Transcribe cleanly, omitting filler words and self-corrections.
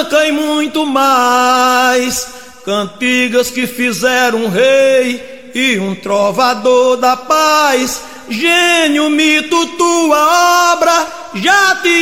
Branca e muito mais, cantigas que fizeram um rei e um trovador da paz. Gênio, mito, tua obra já te